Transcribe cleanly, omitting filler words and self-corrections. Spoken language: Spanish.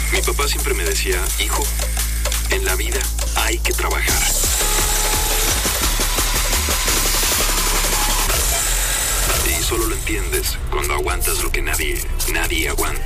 Mi papá siempre me decía, hijo, en la vida hay que trabajar. Y solo lo entiendes cuando aguantas lo que nadie aguanta.